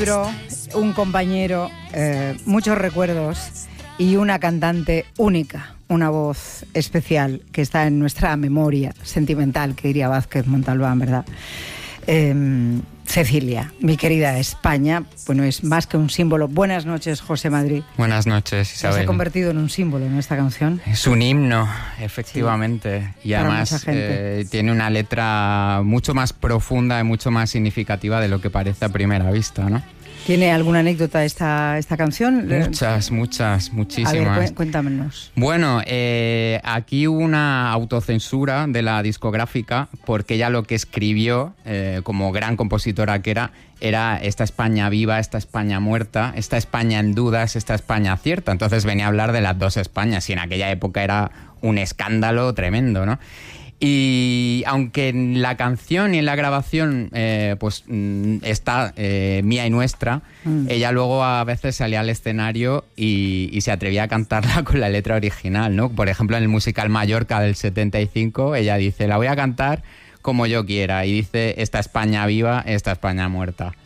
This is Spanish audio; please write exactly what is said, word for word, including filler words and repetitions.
libro, un compañero, eh, muchos recuerdos y una cantante única, una voz especial que está en nuestra memoria sentimental, que diría Vázquez Montalbán, ¿verdad? Eh, Cecilia, mi querida España, bueno, es más que un símbolo. Buenas noches, José Madrid. Buenas noches, Isabel. Se ha convertido en un símbolo en esta canción. Es un himno, efectivamente. Sí, y además eh, tiene una letra mucho más profunda y mucho más significativa de lo que parece a primera vista, ¿no? ¿Tiene alguna anécdota esta, esta canción? Muchas, muchas, muchísimas. A ver, cuéntanos. Bueno, eh, aquí hubo una autocensura de la discográfica porque ella lo que escribió, eh, como gran compositora que era, era esta España viva, esta España muerta, esta España en dudas, esta España cierta. Entonces venía a hablar de las dos Españas y en aquella época era un escándalo tremendo, ¿no? Y aunque en la canción y en la grabación eh, pues está eh, mía y nuestra, mm. ella luego a veces salía al escenario y, y se atrevía a cantarla con la letra original, ¿no? Por ejemplo, en el musical Mallorca del setenta y cinco, ella dice, la voy a cantar como yo quiera, y dice, esta España viva, esta España muerta.